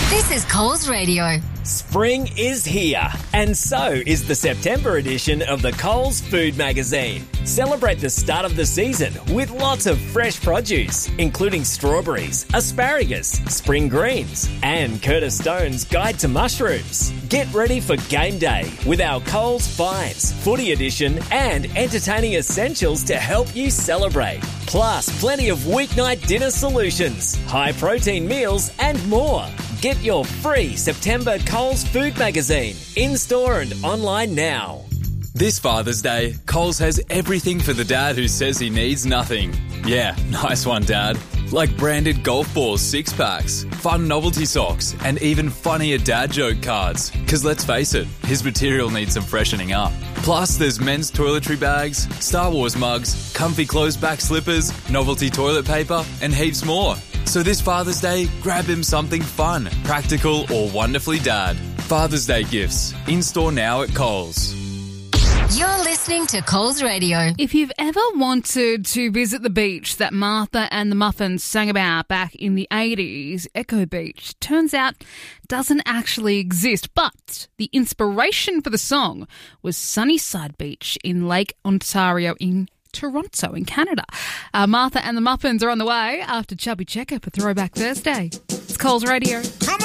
This is Coles Radio. Spring is here, and so is the September edition of the Coles Food Magazine. Celebrate the start of the season with lots of fresh produce, including strawberries, asparagus, spring greens, and Curtis Stone's Guide to Mushrooms. Get ready for game day with our Coles Finds, Footy Edition, and entertaining essentials to help you celebrate. Plus, plenty of weeknight dinner solutions, high-protein meals, and more. Get your free September Coles Food Magazine in-store and online now. This Father's Day, Coles has everything for the dad who says he needs nothing. Yeah, nice one, Dad. Like branded golf balls 6-packs, fun novelty socks, and even funnier dad joke cards. Because let's face it, his material needs some freshening up. Plus, there's men's toiletry bags, Star Wars mugs, comfy closed-back slippers, novelty toilet paper, and heaps more. So this Father's Day, grab him something fun, practical, or wonderfully dad. Father's Day gifts, in-store now at Coles. You're listening to Coles Radio. If you've ever wanted to visit the beach that Martha and the Muffins sang about back in the 80s, Echo Beach, turns out doesn't actually exist. But the inspiration for the song was Sunnyside Beach in Lake Ontario in Toronto in Canada. Martha and the Muffins are on the way after Chubby Checker for Throwback Thursday. It's Coles Radio.